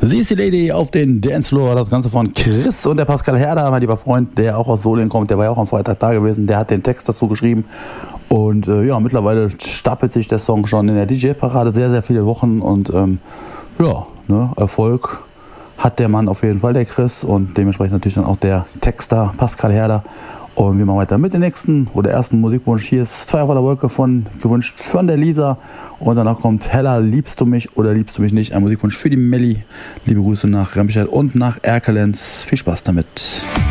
Sie ist die Lady auf den Dancefloor, das Ganze von Chris und der Pascal Herder, mein lieber Freund, der auch aus Solingen kommt, der war ja auch am Freitag da gewesen, der hat den Text dazu geschrieben und ja, mittlerweile stapelt sich der Song schon in der DJ-Parade sehr, sehr viele Wochen und Erfolg hat der Mann auf jeden Fall, der Chris, und dementsprechend natürlich dann auch der Texter Pascal Herder. Und wir machen weiter mit dem ersten Musikwunsch. Hier ist 2 auf der Wolke gewünscht von der Lisa. Und danach kommt Hella, liebst du mich oder liebst du mich nicht? Ein Musikwunsch für die Melli. Liebe Grüße nach Remscheid und nach Erkelenz. Viel Spaß damit.